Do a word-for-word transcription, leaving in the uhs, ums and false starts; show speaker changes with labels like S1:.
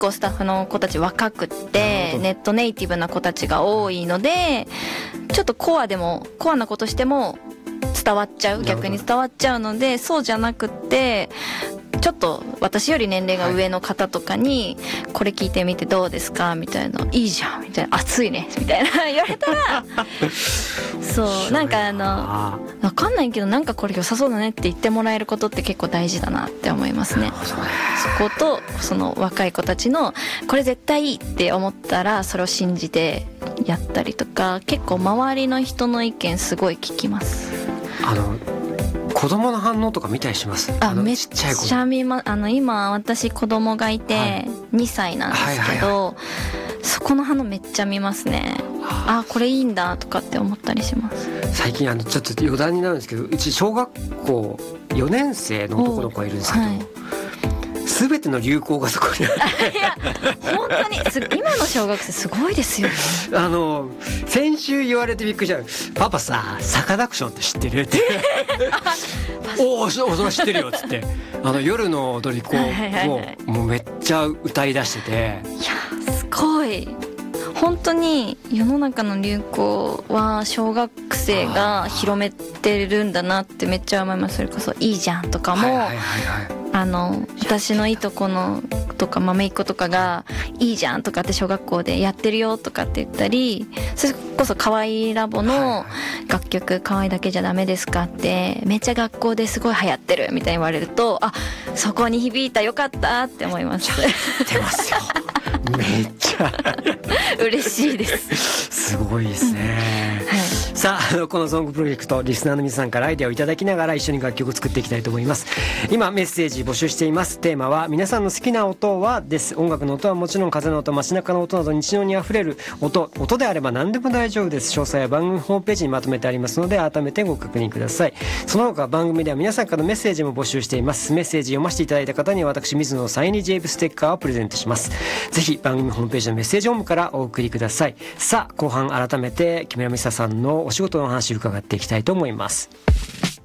S1: 構スタッフの子たち若くってネットネイティブな子たちが多いので、ちょっとコアでもコアなことしても伝わっちゃう、逆に伝わっちゃうので、そうじゃなくってちょっと私より年齢が上の方とかに、はい、これ聞いてみてどうですかみたいな、いいじゃんみたいな、熱いねみたいな言われたらそうなんかあの分かんないけどなんかこれ良さそうだねって言ってもらえることって結構大事だなって思いますね。そことその若い子たちのこれ絶対いいって思ったらそれを信じてやったりとか、結構周りの人の意見すごい聞きます。
S2: あの子供の反応とか見たりします？
S1: あ、めっちゃ見ま、あの今私子供がいてにさいなんですけど、はいはいはいはい、そこの反応めっちゃ見ますね。あ、これいいんだとかって思ったりします。最
S2: 近あのちょっと余談になるんですけど、うち小学校よねん生の男の子がいるんですけど、はい、全ての流行がそこにあって
S1: いや本当に今の小学生すごいですよね。
S2: あの先週言われてびっくりした。パパさサカナクションって知ってるっておおそれ知ってるよっつって、あの夜の踊り子ももうめっちゃ歌い出してて、い
S1: やすごい本当に世の中の流行は小学生が広めてるんだなってめっちゃ思います。それこそいいじゃんとかも、はいはいはいはい、あの私のいとこのとか豆いっ子とかがいいじゃんとかって小学校でやってるよとかって言ったり、それこそ可愛いラボの楽曲可愛いだけじゃダメですかってめっちゃ学校ですごい流行ってるみたいに言われると、あそこに響いたよかったって思います。
S2: 出ますよめっちゃ
S1: 嬉しいです
S2: すごいですね、はい、さあこのソングプロジェクトリスナーの皆さんからアイデアをいただきながら一緒に楽曲を作っていきたいと思います。今メッセージ募集しています。テーマは皆さんの好きな音はです。音楽の音はもちろん風の音、街中の音など日常にあふれる音音であれば何でも大丈夫です。詳細は番組ホームページにまとめてありますので改めてご確認ください。その他番組では皆さんからのメッセージも募集しています。メッセージ読ませていただいた方には私水野のサイン入りジェイブステッカーをプレゼントします。ぜひ番組ホームページのメッセージホームからお送りください。さあ後半改めて木村美沙さんのお仕事の話を伺っていきたいと思います。